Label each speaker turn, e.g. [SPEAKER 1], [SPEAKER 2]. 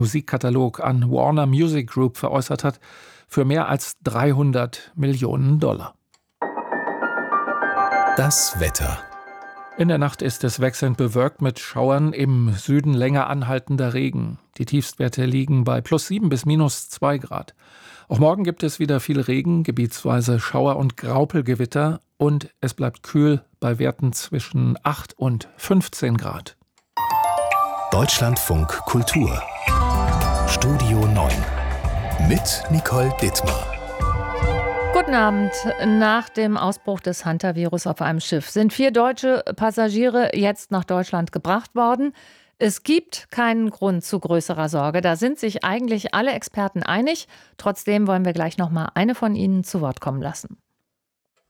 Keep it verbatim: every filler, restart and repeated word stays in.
[SPEAKER 1] Musikkatalog an Warner Music Group veräußert hat, für mehr als dreihundert Millionen Dollar.
[SPEAKER 2] Das Wetter.
[SPEAKER 1] In der Nacht ist es wechselnd bewölkt mit Schauern, im Süden länger anhaltender Regen. Die Tiefstwerte liegen bei plus sieben bis minus zwei Grad. Auch morgen gibt es wieder viel Regen, gebietsweise Schauer und Graupelgewitter und es bleibt kühl bei Werten zwischen acht und fünfzehn Grad.
[SPEAKER 2] Deutschlandfunk Kultur. Studio neun mit Nicole Dittmar.
[SPEAKER 3] Guten Abend. Nach dem Ausbruch des Hantavirus auf einem Schiff sind vier deutsche Passagiere jetzt nach Deutschland gebracht worden. Es gibt keinen Grund zu größerer Sorge. Da sind sich eigentlich alle Experten einig. Trotzdem wollen wir gleich noch mal eine von ihnen zu Wort kommen lassen.